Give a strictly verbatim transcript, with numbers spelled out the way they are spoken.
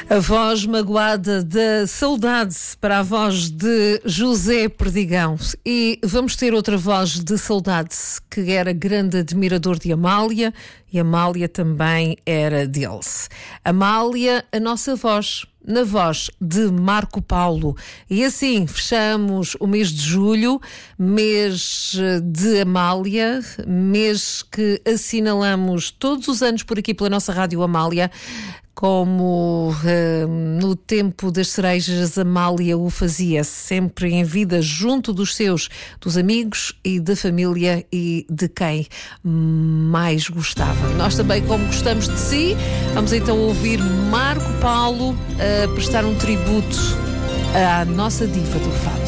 A voz magoada da saudade para a voz de José Perdigão. E vamos ter outra voz de saudade, que era grande admirador de Amália, e Amália também era dele. Amália, a nossa voz, na voz de Marco Paulo. E assim fechamos o mês de julho, mês de Amália, mês que assinalamos todos os anos por aqui pela nossa Rádio Amália, como uh, no tempo das cerejas Amália o fazia, sempre em vida, junto dos seus, dos amigos e da família e de quem mais gostava. Nós também, como gostamos de si, vamos então ouvir Marco Paulo a prestar um tributo à nossa diva do fado.